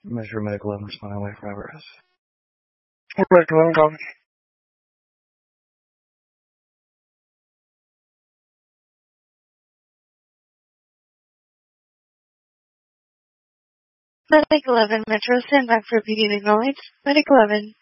Measure Medic 11 responding away from Everest. Medic 11 copy. Medic 11, Metro, stand back for repeating acknowledged. Medic 11.